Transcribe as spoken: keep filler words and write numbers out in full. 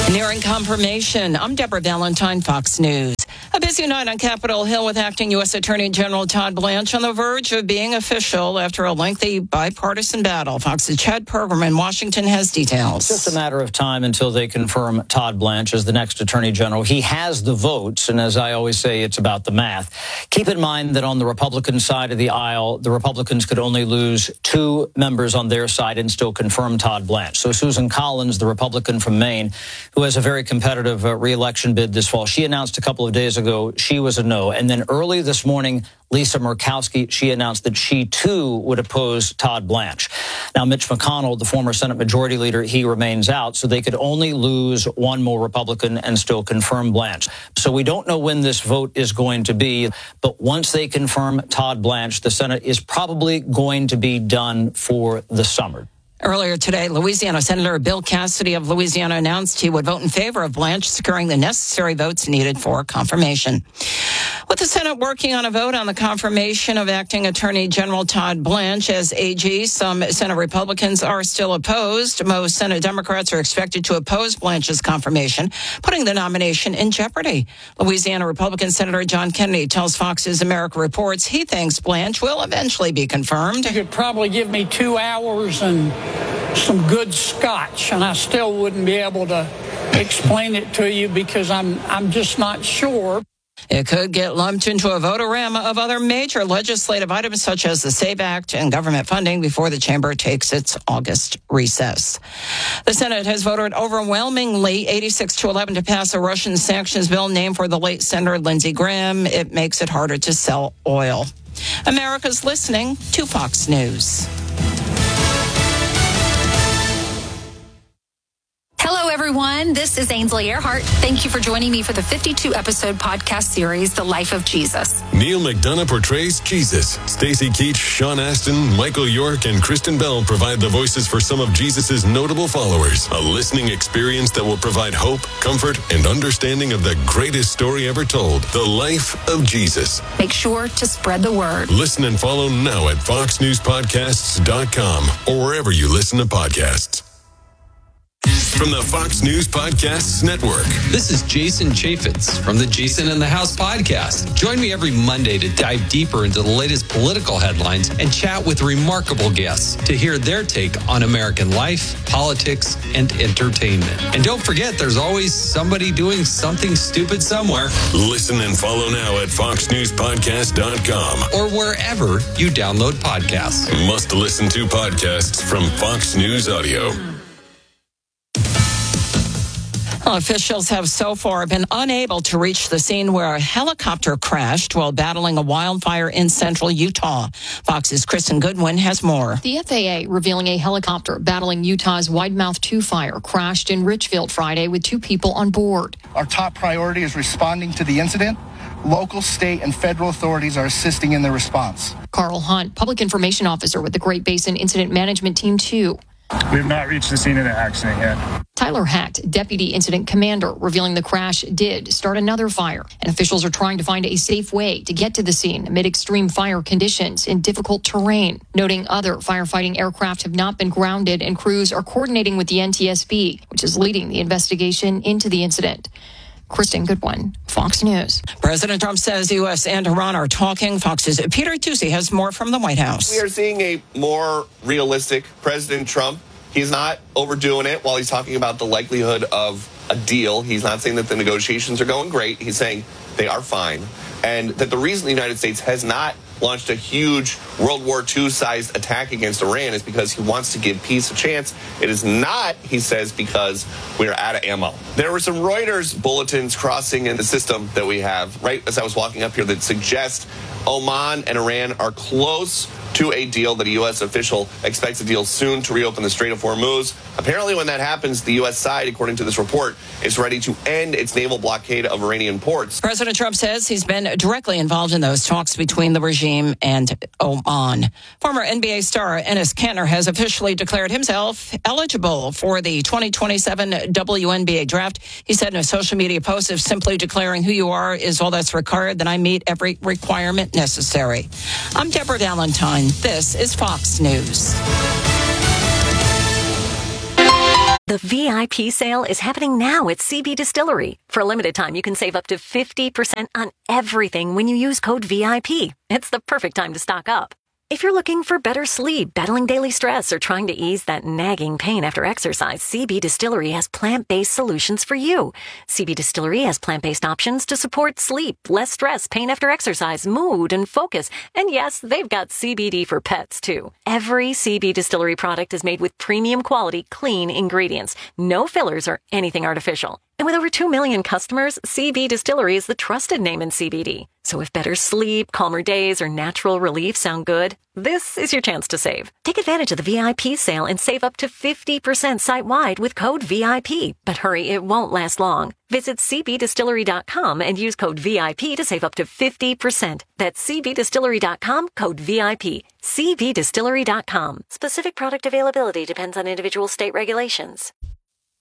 Nearing confirmation. I'm Deborah Valentine, Fox News. A busy night on Capitol Hill with acting U S Attorney General Todd Blanche on the verge of being official after a lengthy bipartisan battle. Fox's Chad Pergram in Washington has details. It's just a matter of time until they confirm Todd Blanche as the next Attorney General. He has the votes, and as I always say, it's about the math. Keep in mind that on the Republican side of the aisle, the Republicans could only lose two members on their side and still confirm Todd Blanche. So Susan Collins, the Republican from Maine, who has a very competitive uh, re-election bid this fall, she announced a couple of days ago she was a no. And then early this morning, Lisa Murkowski, she announced that she, too, would oppose Todd Blanche. Now, Mitch McConnell, the former Senate Majority Leader, he remains out, so they could only lose one more Republican and still confirm Blanche. So we don't know when this vote is going to be, but once they confirm Todd Blanche, the Senate is probably going to be done for the summer. Earlier today, Louisiana Senator Bill Cassidy of Louisiana announced he would vote in favor of Blanche, securing the necessary votes needed for confirmation. With the Senate working on a vote on the confirmation of acting Attorney General Todd Blanche as A G, some Senate Republicans are still opposed. Most Senate Democrats are expected to oppose Blanche's confirmation, putting the nomination in jeopardy. Louisiana Republican Senator John Kennedy tells Fox's America Reports he thinks Blanche will eventually be confirmed. You could probably give me two hours and some good scotch, and I still wouldn't be able to explain it to you because I'm I'm just not sure. It could get lumped into a vote-a-rama of other major legislative items such as the SAVE Act and government funding before the chamber takes its August recess. The Senate has voted overwhelmingly eighty-six to eleven to pass a Russian sanctions bill named for the late Senator Lindsey Graham. It makes it harder to sell oil. America's listening to Fox News. Hello, everyone. This is Ainsley Earhart. Thank you for joining me for the fifty-two episode podcast series, The Life of Jesus. Neil McDonough portrays Jesus. Stacey Keach, Sean Astin, Michael York, and Kristen Bell provide the voices for some of Jesus' notable followers. A listening experience that will provide hope, comfort, and understanding of the greatest story ever told, The Life of Jesus. Make sure to spread the word. Listen and follow now at fox news podcasts dot com or wherever you listen to podcasts. From the Fox News Podcasts Network. This is Jason Chaffetz from the Jason in the House podcast. Join me every Monday to dive deeper into the latest political headlines and chat with remarkable guests to hear their take on American life, politics, and entertainment. And don't forget, there's always somebody doing something stupid somewhere. Listen and follow now at fox news podcast dot com or wherever you download podcasts. Must listen to podcasts from Fox News Audio. Officials have so far been unable to reach the scene where a helicopter crashed while battling a wildfire in central Utah. Fox's Kristen Goodwin has more. The F A A revealing a helicopter battling Utah's Widemouth two fire crashed in Richfield Friday with two people on board. Our top priority is responding to the incident. Local, state, and federal authorities are assisting in the response. Carl Hunt, Public Information Officer with the Great Basin Incident Management Team two. We have not reached the scene of the accident yet. Tyler Hacht, Deputy Incident Commander, revealing the crash did start another fire, and officials are trying to find a safe way to get to the scene amid extreme fire conditions in difficult terrain, noting other firefighting aircraft have not been grounded and crews are coordinating with the N T S B, which is leading the investigation into the incident. Kristen Goodwin, Fox News. President Trump says the U S and Iran are talking. Fox's Peter Tucci has more from the White House. We are seeing a more realistic President Trump. He's not overdoing it while he's talking about the likelihood of a deal. He's not saying that the negotiations are going great. He's saying they are fine. And that the reason the United States has not launched a huge World War Two-sized attack against Iran is because he wants to give peace a chance. It is not, he says, because we are out of ammo. There were some Reuters bulletins crossing in the system that we have, right as I was walking up here, that suggest Oman and Iran are close to a deal, that a U S official expects a deal soon to reopen the Strait of Hormuz. Apparently, when that happens, the U S side, according to this report, is ready to end its naval blockade of Iranian ports. President Trump says he's been directly involved in those talks between the regime and Oman. Former N B A star Enes Kanter has officially declared himself eligible for the twenty twenty-seven W N B A draft. He said in a social media post, if simply declaring who you are is all that's required, then I meet every requirement necessary. I'm Deborah Valentine. This is Fox News. The V I P sale is happening now at C B Distillery. For a limited time, you can save up to fifty percent on everything when you use code V I P. It's the perfect time to stock up. If you're looking for better sleep, battling daily stress, or trying to ease that nagging pain after exercise, C B Distillery has plant-based solutions for you. C B Distillery has plant-based options to support sleep, less stress, pain after exercise, mood, and focus. And yes, they've got C B D for pets, too. Every C B Distillery product is made with premium quality, clean ingredients. No fillers or anything artificial. And with over two million customers, C B Distillery is the trusted name in C B D. So if better sleep, calmer days, or natural relief sound good, this is your chance to save. Take advantage of the V I P sale and save up to fifty percent site-wide with code V I P. But hurry, it won't last long. Visit C B distillery dot com and use code V I P to save up to fifty percent. That's C B distillery dot com, code V I P. C B distillery dot com. Specific product availability depends on individual state regulations.